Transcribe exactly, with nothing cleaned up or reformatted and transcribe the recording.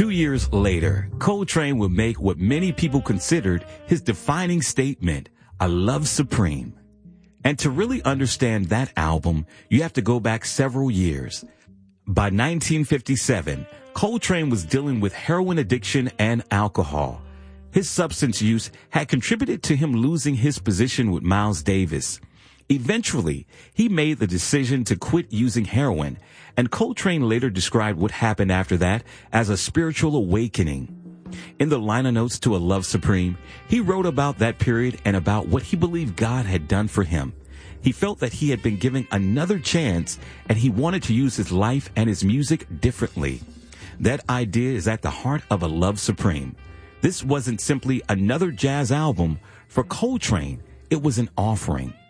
Two years later, Coltrane would make what many people considered his defining statement, "I Love Supreme." And to really understand that album, you have to go back several years. By nineteen fifty-seven, Coltrane was dealing with heroin addiction and alcohol. His substance use had contributed to him losing his position with Miles Davis. Eventually, he made the decision to quit using heroin, and Coltrane later described what happened after that as a spiritual awakening. In the liner notes to "A Love Supreme," he wrote about that period and about what he believed God had done for him. He felt that he had been given another chance, and he wanted to use his life and his music differently. That idea is at the heart of "A Love Supreme." This wasn't simply another jazz album. For Coltrane, it was an offering.